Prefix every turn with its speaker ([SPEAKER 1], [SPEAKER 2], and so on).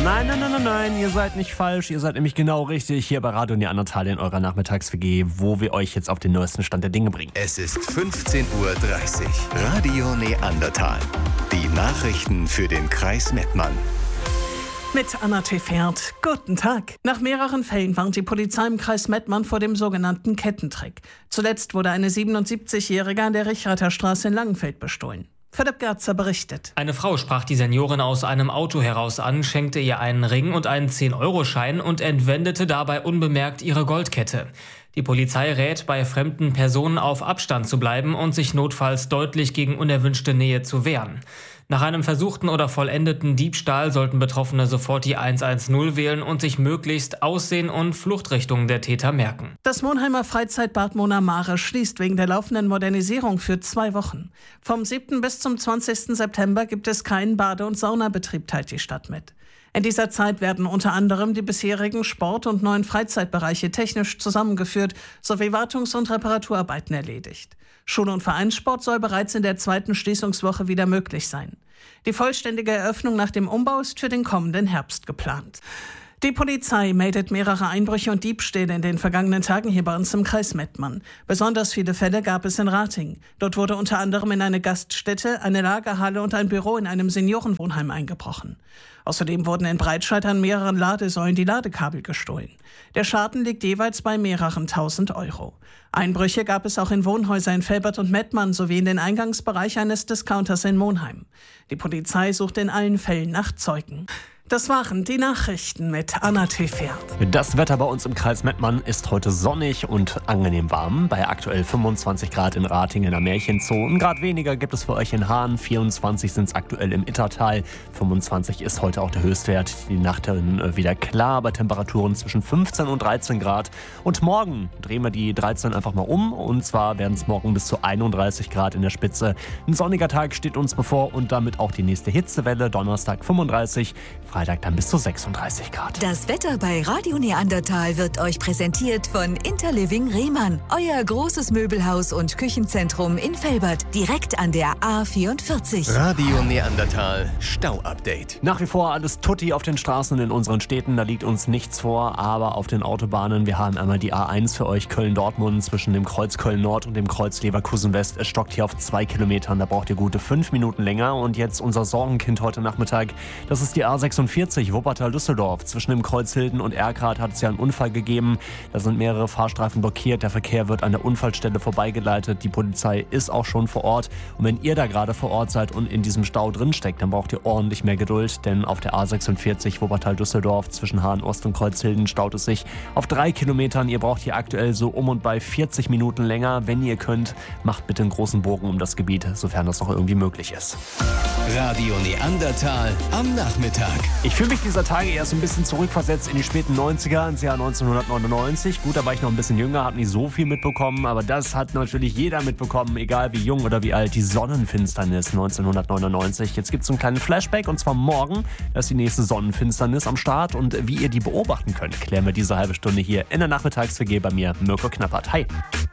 [SPEAKER 1] Nein, ihr seid nicht falsch, ihr seid nämlich genau richtig hier bei Radio Neandertal in eurer Nachmittags-WG, wo wir euch jetzt auf den neuesten Stand der Dinge bringen.
[SPEAKER 2] Es ist 15:30 Uhr. Radio Neandertal. Die Nachrichten für den Kreis Mettmann.
[SPEAKER 3] Mit Anna Tefert. Guten Tag. Nach mehreren Fällen warnt die Polizei im Kreis Mettmann vor dem sogenannten Kettentrick. Zuletzt wurde eine 77-Jährige an der Richrater Straße in Langenfeld bestohlen. Philipp Gerzer berichtet.
[SPEAKER 4] Eine Frau sprach die Seniorin aus einem Auto heraus an, schenkte ihr einen Ring und einen 10-Euro-Schein und entwendete dabei unbemerkt ihre Goldkette. Die Polizei rät, bei fremden Personen auf Abstand zu bleiben und sich notfalls deutlich gegen unerwünschte Nähe zu wehren. Nach einem versuchten oder vollendeten Diebstahl sollten Betroffene sofort die 110 wählen und sich möglichst Aussehen und Fluchtrichtungen der Täter merken.
[SPEAKER 3] Das Monheimer Freizeitbad Mona Mare schließt wegen der laufenden Modernisierung für 2 Wochen. Vom 7. bis zum 20. September gibt es keinen Bade- und Saunabetrieb, teilt die Stadt mit. In dieser Zeit werden unter anderem die bisherigen Sport- und neuen Freizeitbereiche technisch zusammengeführt sowie Wartungs- und Reparaturarbeiten erledigt. Schul- und Vereinssport soll bereits in der 2. Schließungswoche wieder möglich sein. Die vollständige Eröffnung nach dem Umbau ist für den kommenden Herbst geplant. Die Polizei meldet mehrere Einbrüche und Diebstähle in den vergangenen Tagen hier bei uns im Kreis Mettmann. Besonders viele Fälle gab es in Rating. Dort wurde unter anderem in eine Gaststätte, eine Lagerhalle und ein Büro in einem Seniorenwohnheim eingebrochen. Außerdem wurden in Breitscheid an mehreren Ladesäulen die Ladekabel gestohlen. Der Schaden liegt jeweils bei mehreren tausend Euro. Einbrüche gab es auch in Wohnhäuser in Velbert und Mettmann sowie in den Eingangsbereich eines Discounters in Monheim. Die Polizei sucht in allen Fällen nach Zeugen. Das waren die Nachrichten mit Anna Tefert.
[SPEAKER 1] Das Wetter bei uns im Kreis Mettmann ist heute sonnig und angenehm warm. Bei aktuell 25 Grad in Ratingen am Märchenzoo. 1 Grad weniger gibt es für euch in Hahn. 24 sind es aktuell im Ittertal. 25 ist heute auch der Höchstwert. Die Nacht dann wieder klar bei Temperaturen zwischen 15 und 13 Grad. Und morgen drehen wir die 13 einfach mal um. Und zwar werden es morgen bis zu 31 Grad in der Spitze. Ein sonniger Tag steht uns bevor und damit auch die nächste Hitzewelle. Donnerstag 35, Freitag dann bis zu 36 Grad.
[SPEAKER 5] Das Wetter bei Radio Neandertal wird euch präsentiert von Interliving Rehmann. Euer großes Möbelhaus und Küchenzentrum in Velbert, direkt an der A44.
[SPEAKER 2] Radio Neandertal Stau-Update.
[SPEAKER 1] Nach wie vor alles tutti auf den Straßen in unseren Städten, da liegt uns nichts vor, aber auf den Autobahnen, wir haben einmal die A1 für euch Köln-Dortmund zwischen dem Kreuz Köln-Nord und dem Kreuz Leverkusen-West. Es stockt hier auf 2 Kilometern, da braucht ihr gute 5 Minuten länger. Und jetzt unser Sorgenkind heute Nachmittag, das ist die A46 Wuppertal-Düsseldorf. Zwischen dem Kreuz Hilden und Erkrath hat es ja einen Unfall gegeben. Da sind mehrere Fahrstreifen blockiert, der Verkehr wird an der Unfallstelle vorbeigeleitet. Die Polizei ist auch schon vor Ort. Und wenn ihr da gerade vor Ort seid und in diesem Stau drinsteckt, dann braucht ihr ordentlich mehr Geduld, denn auf der A46 Wuppertal-Düsseldorf zwischen Hahn-Ost und Kreuz Hilden staut es sich auf 3 Kilometern. Ihr braucht hier aktuell so um und bei 40 Minuten länger. Wenn ihr könnt, macht bitte einen großen Bogen um das Gebiet, sofern das noch irgendwie möglich ist.
[SPEAKER 2] Radio Neandertal am Nachmittag.
[SPEAKER 1] Ich fühle mich dieser Tage erst ein bisschen zurückversetzt in die späten 90er, ins Jahr 1999. Gut, da war ich noch ein bisschen jünger, habe nicht so viel mitbekommen, aber das hat natürlich jeder mitbekommen, egal wie jung oder wie alt, die Sonnenfinsternis 1999. Jetzt gibt es so einen kleinen Flashback und zwar morgen, da ist die nächste Sonnenfinsternis am Start und wie ihr die beobachten könnt, klären wir diese halbe Stunde hier in der Nachmittags-WG bei mir, Mirko Knappert. Hi!